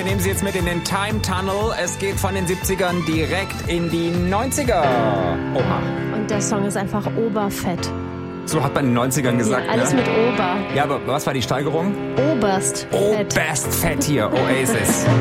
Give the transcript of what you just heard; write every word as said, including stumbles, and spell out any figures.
wir nehmen Sie jetzt mit in den Time Tunnel. Es geht von den siebzigern direkt in die neunziger. Oha. Und der Song ist einfach oberfett. So hat man in den neunzigern gesagt, ja, alles ne? mit Ober. Ja, aber was war die Steigerung? Oberst fett. Oberst fett hier, Oasis.